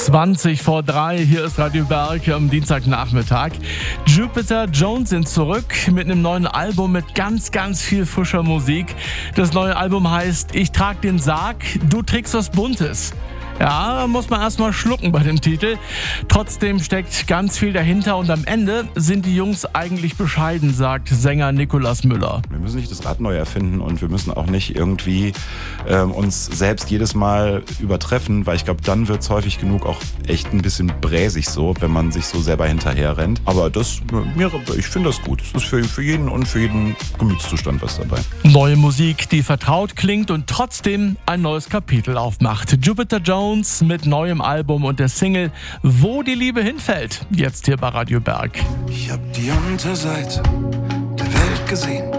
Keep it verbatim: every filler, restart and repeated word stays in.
zwanzig vor drei, hier ist Radio Berg am Dienstagnachmittag. Jupiter Jones sind zurück mit einem neuen Album mit ganz, ganz viel frischer Musik. Das neue Album heißt Ich trag den Sarg, du trägst was Buntes. Ja, muss man erstmal schlucken bei dem Titel. Trotzdem steckt ganz viel dahinter und am Ende sind die Jungs eigentlich bescheiden, sagt Sänger Nikolaus Müller. Wir müssen nicht das Rad neu erfinden und wir müssen auch nicht irgendwie ähm, uns selbst jedes Mal übertreffen, weil ich glaube, dann wird es häufig genug auch echt ein bisschen bräsig so, wenn man sich so selber hinterher rennt. Aber das, mir, ich finde das gut. Es ist für, für jeden und für jeden Gemütszustand was dabei. Neue Musik, die vertraut klingt und trotzdem ein neues Kapitel aufmacht. Jupiter Jones mit neuem Album und der Single Wo die Liebe hinfällt. Jetzt hier bei Radio Berg. Ich hab die Unterseite der Welt gesehen.